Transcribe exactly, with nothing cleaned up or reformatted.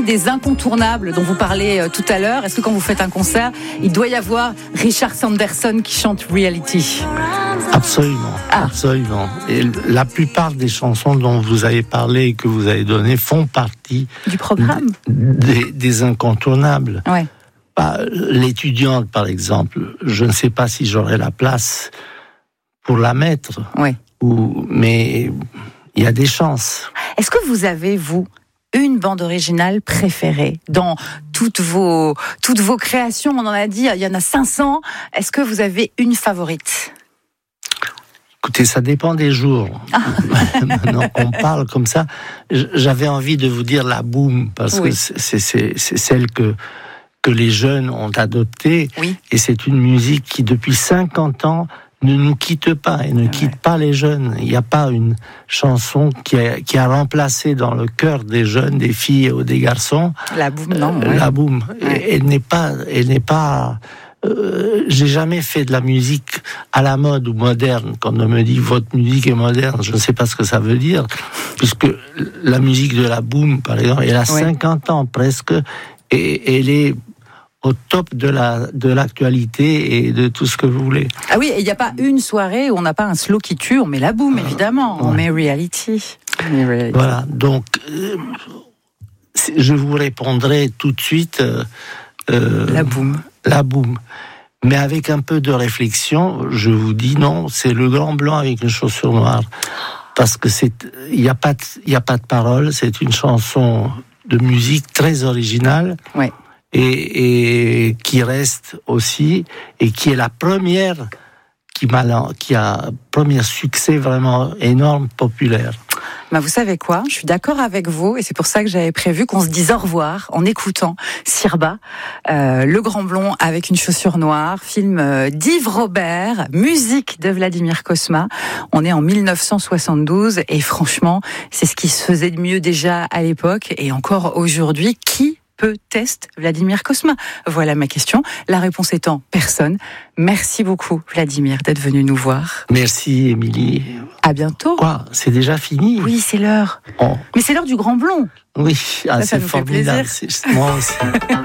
des incontournables dont vous parlez euh, tout à l'heure? Est-ce que quand vous faites un concert, il doit y avoir Richard Sanderson qui chante Reality? Absolument, ah. absolument. Et la plupart des chansons dont vous avez parlé et que vous avez données font partie du programme des, des incontournables. Ouais. Bah, l'étudiante, par exemple, je ne sais pas si j'aurai la place pour la mettre. Ouais. Ou, mais il y a des chances. Est-ce que vous avez, vous, une bande originale préférée dans toutes vos, toutes vos créations? On en a dit, il y en a cinq cents. Est-ce que vous avez une favorite? Écoutez, ça dépend des jours. Ah. Maintenant qu'on parle comme ça, j'avais envie de vous dire la boum, parce oui. que c'est, c'est, c'est celle que, que les jeunes ont adoptée. Oui. Et c'est une musique qui, depuis cinquante ans, ne nous quitte pas et ne ouais. quitte pas les jeunes. Il n'y a pas une chanson qui a, qui a remplacé dans le cœur des jeunes, des filles ou des garçons. La boum, non. Euh, ouais. La boum. Ouais. Elle n'est pas, elle n'est pas. Euh, j'ai jamais fait de la musique à la mode ou moderne. Quand on me dit votre musique est moderne, je ne sais pas ce que ça veut dire, puisque la musique de la boum, par exemple, elle a ouais. cinquante ans presque, et elle est au top de la de l'actualité et de tout ce que vous voulez. Ah oui, il n'y a pas une soirée où on n'a pas un slow qui tue, on met la boum, évidemment, on met reality. On met reality. Voilà, donc euh, je vous répondrai tout de suite. Euh, euh, la boum. La boum. Mais avec un peu de réflexion, je vous dis non, c'est le Grand Blanc avec une chaussure noire. Parce que c'est, il n'y a pas de, il y a pas de paroles, c'est une chanson de musique très originale. Ouais. Et, et qui reste aussi, et qui est la première, qui m'a, qui a, premier succès vraiment énorme, populaire. Ben vous savez quoi, je suis d'accord avec vous et c'est pour ça que j'avais prévu qu'on se dise au revoir en écoutant Sirba, euh, Le Grand Blond avec une chaussure noire, film euh, d'Yves Robert, musique de Vladimir Cosma. On est en dix-neuf cent soixante-douze et franchement, c'est ce qui se faisait de mieux déjà à l'époque et encore aujourd'hui. Qui peut tester Vladimir Cosma? Voilà ma question. La réponse étant personne. Merci beaucoup, Vladimir, d'être venu nous voir. Merci, Émilie. À bientôt. Quoi? C'est déjà fini? Oui, c'est l'heure. Oh. Mais c'est l'heure du Grand Blond. Oui, ah, ça, c'est ça nous formidable. fait plaisir. C'est moi aussi.